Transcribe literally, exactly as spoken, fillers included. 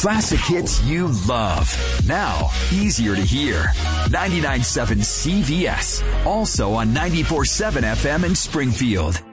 Classic hits you love. Now, easier to hear. ninety-nine point seven C V S. Also on ninety-four point seven F M in Springfield.